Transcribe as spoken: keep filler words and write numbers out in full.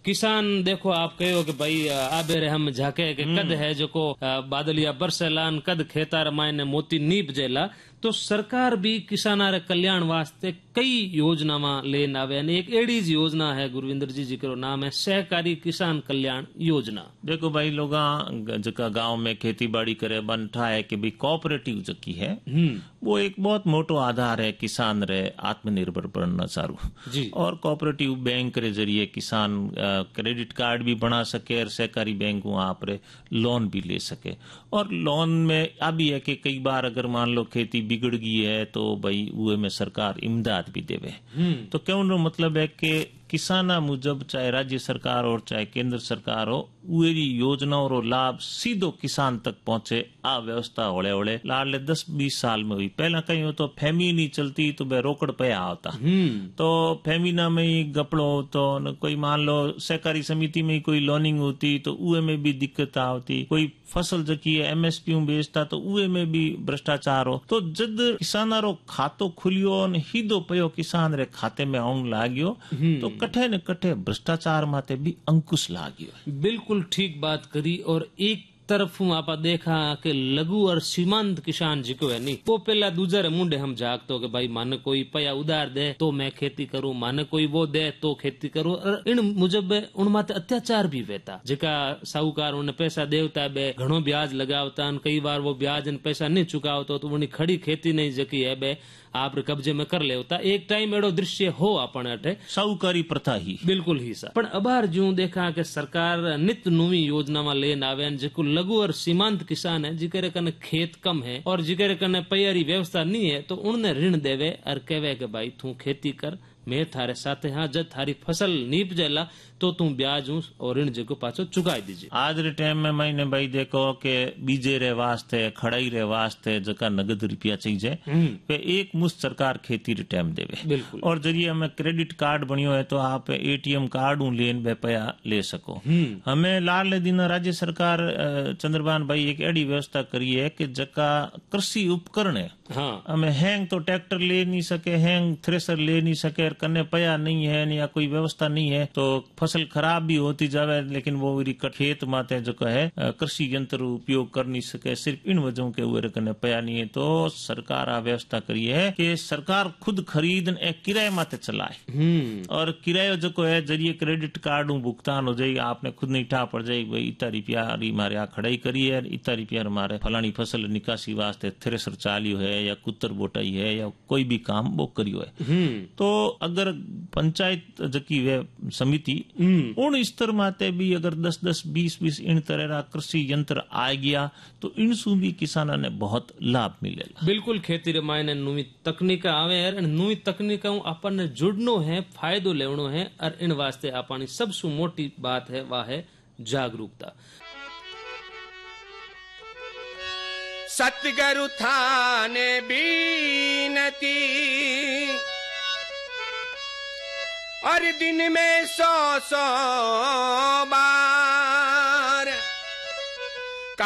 किसान देखो आप कहो कि भाई आबे रे हम झाके के कद है जो को बादलिया बरसेलान कद खेतार मायने मोती नीप जेला, तो सरकार भी किसाना रे कल्याण वास्ते कई योजना लेन आवे। एक एडी योजना है गुरविंदर जी जी करो नाम है सहकारी किसान कल्याण योजना। देखो भाई लोग जका गांव में खेती बाड़ी करे बनठा है कि भाई कोऑपरेटिव जकी है वो एक बहुत मोटो आधार है किसान रे आत्मनिर्भर बनना चारू जी। और कोऑपरेटिव बैंक रे जरिए किसान क्रेडिट कार्ड भी बना सके और सहकारी बैंक आप रे लोन भी ले सके। और लोन में अभी है कि कई बार अगर मान लो खेती बिगड़ गई है तो भाई वो में सरकार इमदाद भी देवे। तो क्यों नो मतलब है कि किसाना मुजब चाहे राज्य सरकार और चाहे केंद्र सरकार हो उरी योजनाओं रो लाभ सीधो किसान तक पहुंचे। आ व्यवस्था होले होले लाडले दस बीस साल में हुई। पहला कहीं हो तो फेमी नहीं चलती तो बे रोकड़ पे होता तो फेमीना में ही गपड़ो तो कोई मान लो सहकारी समिति में ही कोई लोनिंग होती तो उए में भी दिक्कत होती। कोई फसल जकी है एमएसपी बेचता तो उए में भी भ्रष्टाचार हो। तो जद किसाना रो खातो खुलियो ने हीदो पयो किसान रे खाते में आउन लाग्यो तो कठे न कठे भ्रष्टाचार माते भी अंकुश लाग्यो। बिल्कुल ठीक बात करी। और एक तरफ आप देखा कि लघु और सीमांत किसान जिको है नी वो पहला दूसरे मुंडे हम जागतो कि भाई माने कोई पया उधार दे तो मैं खेती करूं, माने कोई वो दे तो खेती करूं। और इन मुजब उन माते अत्याचार भी वेता जिका साहूकार उन्हें पैसा देवता बे घणो ब्याज लगावता। कई बार वो ब्याज इन पैसा नहीं चुकावतो तो उन्हें खड़ी खेती नहीं जकी है बे आप कब्जे में कर लेवता। एक टाइम एडो दृश्य हो अपन अठे साहूकारी प्रथा ही बिल्कुल ही सा। पण अबार जू देखा कि सरकार नित नवी योजना में लेन आवे जिको लघु और सीमांत किसान है जिकरे कने खेत कम है और जिकरे कने पैयारी व्यवस्था नहीं है तो उन्हें ऋण देवे और कहवे कि भाई तू खेती कर मैं थारे साथे हाँ जब थारी फसल नीप जाएला तो तू ब्याज और ऋण जो पाछो चुकाई दीजिए। आज रे टाइम में मैंने भाई देखो कि बीजे रे वास्ते खड़ाई रे वास्ते जका नगद रुपया चाहिए पे एक मुश्त सरकार खेती रे टाइम देवे। और जरिए हमें क्रेडिट कार्ड बनियो है तो आप एटीएम कार्ड लेन बेपया ले सको। हमें लाल दिन राज्य सरकार चंद्रबान भाई एक एडी व्यवस्था करी है कि जका कृषि उपकरण है हाँ। हमें हैंग तो ट्रैक्टर ले नहीं सके, हैंग थ्रेसर ले नहीं सके, कन्ने पया नहीं है या कोई व्यवस्था नहीं है तो फसल खराब भी होती जावे लेकिन वो खेत माते जो है कृषि यंत्र उपयोग कर नहीं सके सिर्फ इन वजहों के ऊपर कन्ने पया नहीं है। तो सरकार आ व्यवस्था करी है कि सरकार खुद खरीद किराए माते चलाए और किरायो जो है जरिए क्रेडिट कार्ड भुगतान हो जाए आपने खुद नहीं ठा पड़ जाए भाई इतना रुपया मारे आ खड़ाई करी है इतना रुपया हमारे फलानी फसल निकासी वास्ते थ्रेसर चालियो है या कुत्तर बोटाई है या कोई भी काम वो करियो है। तो अगर पंचायत जकी वे समिति उन स्तर माते भी अगर दस दस बीस बीस इन तरह कृषि यंत्र आ गया तो इनसू भी किसाना ने बहुत लाभ मिलेगा। बिल्कुल खेती रे मायने नवी तकनीक आवे और नवी तकनीक अपन ने जुड़नो है फायदो लेवनो है और इन वास्ते अपनी सबसे मोटी बात है वह है जागरूकता। सतगुरु थाने बीनती और दिन में सौ सौ बार